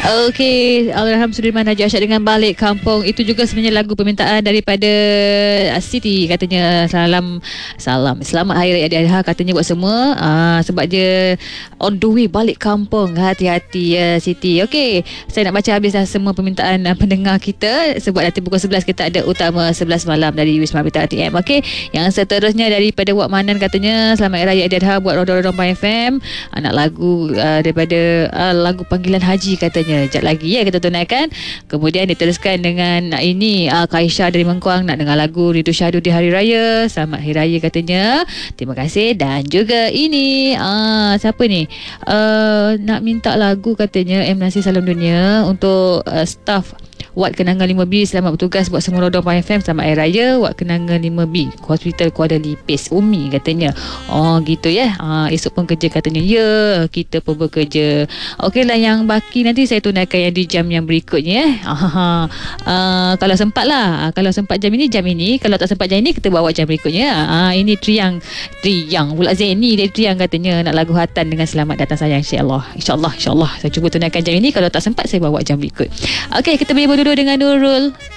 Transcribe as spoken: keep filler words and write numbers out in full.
Okey, Abraham Sudirman Haji Asyad dengan Balik Kampung. Itu juga sebenarnya lagu permintaan daripada Siti. Katanya salam salam selamat Hari Raya Aidiladha katanya buat semua. Aa, sebab dia on the way balik kampung. Hati-hati ya Siti. Okey, saya nak baca habis dah semua permintaan uh, pendengar kita. Sebab nanti pukul sebelas kita ada utama sebelas malam dari Wisma Bintang T M. Okey, yang seterusnya daripada Wak Manan katanya selamat Hari Raya Aidiladha buat Roda-Roda Pahang F M. Anak lagu uh, daripada uh, lagu panggilan haji katanya. Sekejap lagi ya kita tunaikan. Kemudian diteruskan dengan uh, ini uh, Kaisha dari Mengkuang nak dengar lagu Rindu Syahdu di Hari Raya. Selamat Hari Raya katanya. Terima kasih. Dan juga ini uh, siapa ni uh, nak minta lagu katanya M Nasir Salam Dunia untuk uh, staff Wad Kenangan lima B. Selamat bertugas buat semua Roda Pahang F M. Selamat Hari Raya Wad Kenangan lima B Hospital Kuala Lipis Umi katanya. Oh gitu ya. uh, Esok pun kerja katanya. Ya, kita pun bekerja. Okeylah, yang baki nanti saya tunaikan yang di jam yang berikutnya. uh, uh, Kalau sempat lah. uh, Kalau sempat jam ini, jam ini. Kalau tak sempat jam ini, kita bawa jam berikutnya. uh, Ini Triang Triang pula Zeni dari Triang katanya nak lagu Hatan dengan Selamat Datang Sayang. InsyaAllah InsyaAllah InsyaAllah saya cuba tunaikan jam ini. Kalau tak sempat, saya bawa jam berikut. Okey, kita boleh berdua dengan Nurul.